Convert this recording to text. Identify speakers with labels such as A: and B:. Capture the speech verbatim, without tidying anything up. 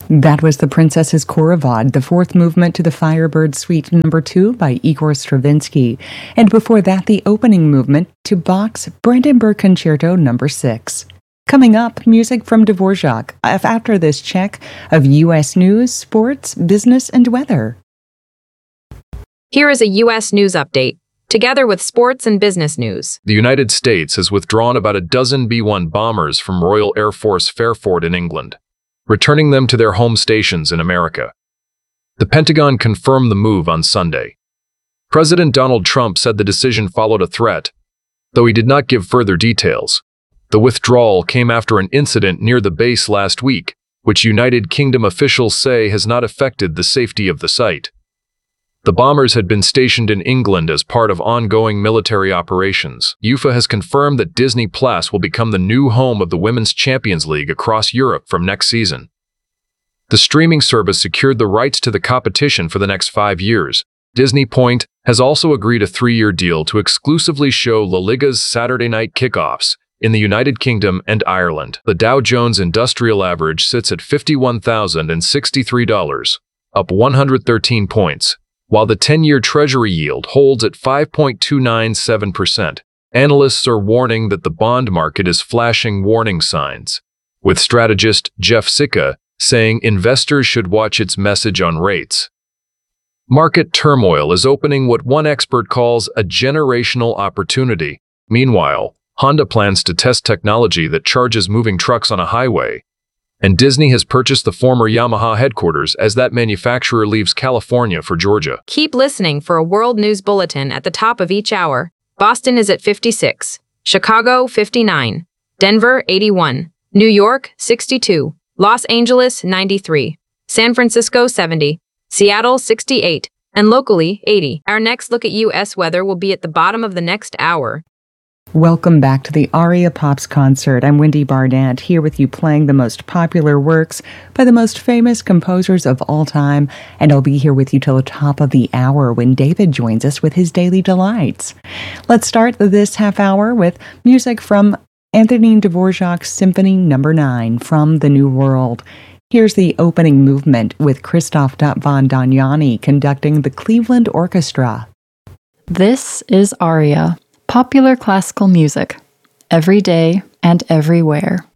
A: That was The Princess's Khorovod, the fourth movement to the Firebird Suite number two by Igor Stravinsky. And before that, the opening movement to Bach's Brandenburg Concerto number six. Coming up, music from Dvorak after this check of U S news, sports, business, and weather.
B: Here is a U S news update, together with sports and business news.
C: The United States has withdrawn about a dozen B one bombers from Royal Air Force Fairford in England, returning them to their home stations in America. The Pentagon confirmed the move on Sunday. President Donald Trump said the decision followed a threat, though he did not give further details. The withdrawal came after an incident near the base last week, which United Kingdom officials say has not affected the safety of the site. The bombers had been stationed in England as part of ongoing military operations. UEFA has confirmed that Disney Plus will become the new home of the Women's Champions League across Europe from next season. The streaming service secured the rights to the competition for the next five years. Disney Point has also agreed a three-year deal to exclusively show La Liga's Saturday night kickoffs in the United Kingdom and Ireland. The Dow Jones Industrial Average sits at fifty-one thousand sixty-three dollars, up one hundred thirteen points. While the ten-year Treasury yield holds at five point two nine seven percent, analysts are warning that the bond market is flashing warning signs, with strategist Jeff Sicca saying investors should watch its message on rates. Market turmoil is opening what one expert calls a generational opportunity. Meanwhile, Honda plans to test technology that charges moving trucks on a highway, and Disney has purchased the former Yamaha headquarters as that manufacturer leaves California for Georgia.
B: Keep listening for a world news bulletin at the top of each hour. Boston is at fifty-six, Chicago fifty-nine, Denver eighty-one, New York sixty-two, Los Angeles ninety-three, San Francisco seventy, Seattle sixty-eight, and locally eighty. Our next look at U S weather will be at the bottom of the next hour.
A: Welcome back to the Aria Pops concert. I'm Wendy Barnett, here with you playing the most popular works by the most famous composers of all time, and I'll be here with you till the top of the hour when David joins us with his Daily Delights. Let's start this half hour with music from Antonin Dvorak's Symphony number nine from the New World. Here's the opening movement with Christoph von Dohnányi conducting the Cleveland Orchestra.
D: This is Aria. Popular classical music, every day and everywhere.